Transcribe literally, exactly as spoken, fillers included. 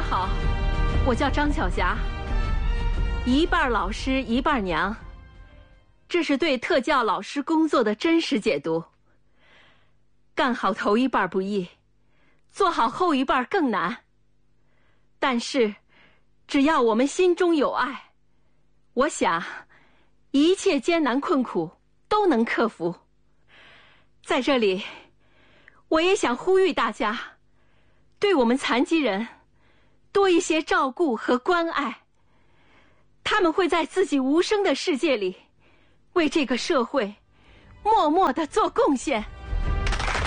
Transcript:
好，我叫张小霞，一半老师一半娘，这是对特教老师工作的真实解读。干好头一半不易，做好后一半更难。但是，只要我们心中有爱，我想，一切艰难困苦都能克服。在这里，我也想呼吁大家，对我们残疾人多一些照顾和关爱。他们会在自己无声的世界里，为这个社会默默地做贡献。